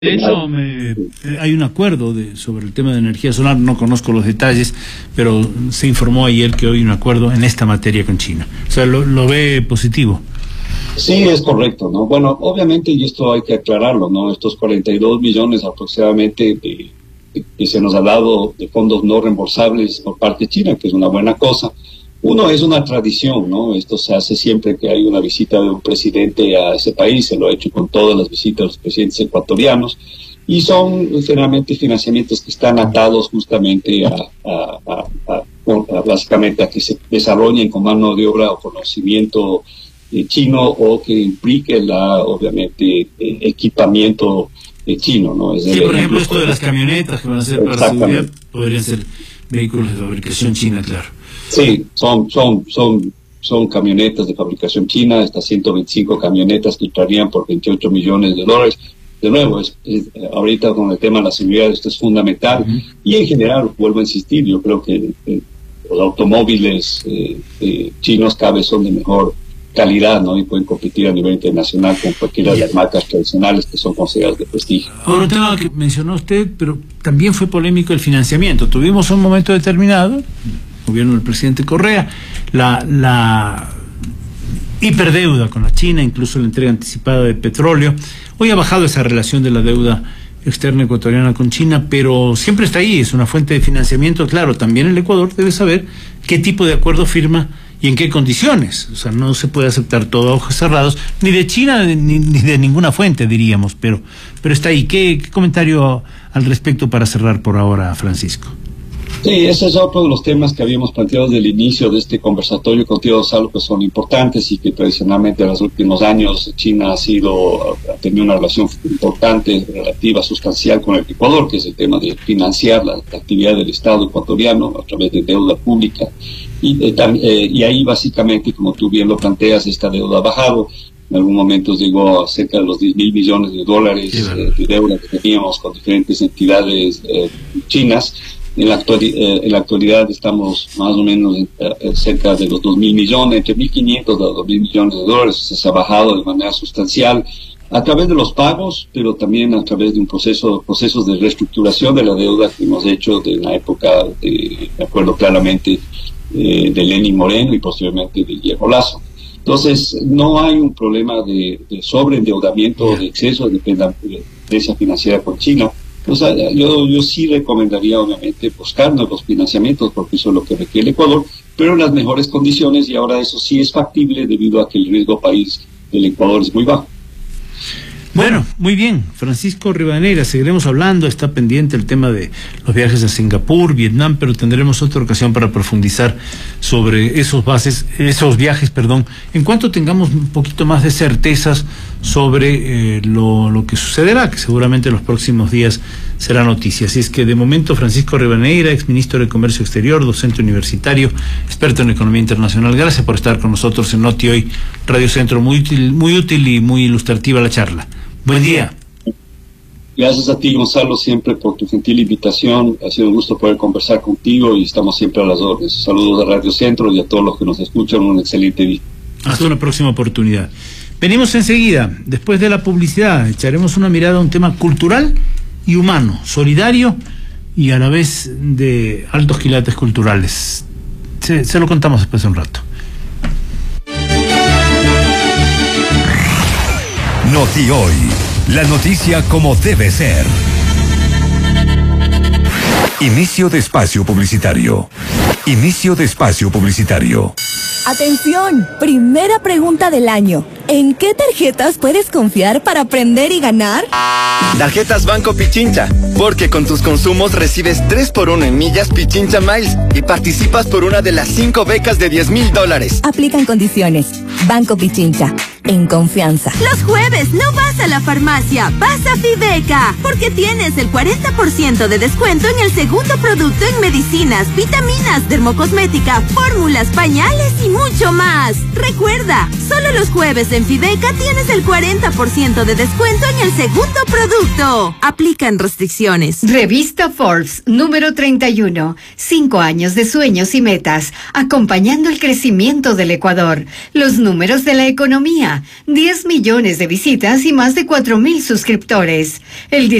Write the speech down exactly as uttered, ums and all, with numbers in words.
De hecho, me, hay un acuerdo de, sobre el tema de energía solar, no conozco los detalles, pero se informó ayer que hoy hay un acuerdo en esta materia con China. O sea, ¿lo, lo ve positivo? Sí, es correcto, ¿no? Bueno, obviamente, y esto hay que aclararlo, ¿no? Estos cuarenta y dos millones aproximadamente de, de, que se nos ha dado de fondos no reembolsables por parte de China, que es una buena cosa. Uno, es una tradición, ¿no? Esto se hace siempre que hay una visita de un presidente a ese país, se lo ha hecho con todas las visitas de los presidentes ecuatorianos, y son generalmente financiamientos que están atados justamente a, a, a, a, a básicamente a que se desarrollen con mano de obra o conocimiento eh, chino, o que implique la, obviamente, eh, equipamiento eh, chino, ¿no? Es sí, por ejemplo, esto de las camionetas que van a ser para seguridad, podrían ser vehículos de fabricación china, claro. Sí, son, son, son, son camionetas de fabricación china, estas ciento veinticinco camionetas que entrarían por veintiocho millones de dólares. De nuevo, es, es, ahorita con el tema de la seguridad esto es fundamental. Uh-huh. Y en general, vuelvo a insistir, yo creo que eh, los automóviles eh, eh, chinos cada vez son de mejor calidad, ¿no? Y pueden competir a nivel internacional con cualquiera de las marcas tradicionales que son consideradas de prestigio. Ahora, un tema que mencionó usted, pero también fue polémico el financiamiento. Tuvimos un momento determinado, gobierno del presidente Correa, la, la hiperdeuda con la China, incluso la entrega anticipada de petróleo. Hoy ha bajado esa relación de la deuda externa ecuatoriana con China, pero siempre está ahí, es una fuente de financiamiento. Claro, también el Ecuador debe saber qué tipo de acuerdo firma y en qué condiciones. O sea, no se puede aceptar todo a ojos cerrados, ni de China ni, ni de ninguna fuente, diríamos, pero, pero está ahí. ¿Qué, qué comentario al respecto para cerrar por ahora, Francisco? Sí, ese es otro de los temas que habíamos planteado desde el inicio de este conversatorio contigo, Gonzalo, que son importantes y que tradicionalmente en los últimos años China ha sido, ha tenido una relación importante, relativa, sustancial con el Ecuador, que es el tema de financiar la, la actividad del Estado ecuatoriano a través de deuda pública. Y, eh, eh, y ahí básicamente, como tú bien lo planteas, esta deuda ha bajado. En algún momento llegó a cerca de los diez mil millones de dólares eh, de deuda que teníamos con diferentes entidades eh, chinas. En la, actualidad, eh, en la actualidad estamos más o menos en, eh, cerca de los dos mil millones, entre mil quinientos a dos mil millones de dólares. Se ha bajado de manera sustancial a través de los pagos, pero también a través de un proceso, procesos de reestructuración de la deuda que hemos hecho de la época, de, me acuerdo claramente, eh, de Lenín Moreno y posteriormente de Guillermo Lasso. Entonces, no hay un problema de, de sobreendeudamiento o de exceso de dependencia financiera con China. O sea, yo, yo sí recomendaría, obviamente, buscar nuevos financiamientos, porque eso es lo que requiere el Ecuador, pero en las mejores condiciones, y ahora eso sí es factible debido a que el riesgo país del Ecuador es muy bajo. Bueno, muy bien, Francisco Rivadeneira, seguiremos hablando, está pendiente el tema de los viajes a Singapur, Vietnam, pero tendremos otra ocasión para profundizar sobre esos bases, esos viajes, perdón, en cuanto tengamos un poquito más de certezas sobre eh, lo, lo que sucederá, que seguramente en los próximos días será noticia. Así es que de momento, Francisco Rivadeneira, exministro de Comercio Exterior, docente universitario, experto en economía internacional, gracias por estar con nosotros en Noti Hoy Radio Centro, muy útil, muy útil y muy ilustrativa la charla. Buen día. Gracias a ti, Gonzalo, siempre por tu gentil invitación. Ha sido un gusto poder conversar contigo y estamos siempre a las órdenes. Saludos a Radio Centro y a todos los que nos escuchan. Un excelente día. Hasta una próxima oportunidad. Venimos enseguida, después de la publicidad, echaremos una mirada a un tema cultural y humano, solidario y a la vez de altos quilates culturales. Se, se lo contamos después de un rato. Noti Hoy, la noticia como debe ser. Inicio de espacio publicitario. Inicio de espacio publicitario. Atención, primera pregunta del año. ¿En qué tarjetas puedes confiar para aprender y ganar? Tarjetas Banco Pichincha, porque con tus consumos recibes tres por uno en millas Pichincha Miles y participas por una de las cinco becas de diez mil dólares. Aplican condiciones. Banco Pichincha, en confianza. Los jueves no vas a la farmacia, vas a Fibeca, porque tienes el cuarenta por ciento de descuento en el segundo producto en medicinas, vitaminas, dermocosmética, fórmulas, pañales y mucho más. Recuerda, solo los jueves en en Fideca tienes el cuarenta por ciento de descuento en el segundo producto. Aplican restricciones. Revista Forbes, número treinta y uno. Cinco años de sueños y metas, acompañando el crecimiento del Ecuador. Los números de la economía. diez millones de visitas y más de cuatro mil suscriptores. El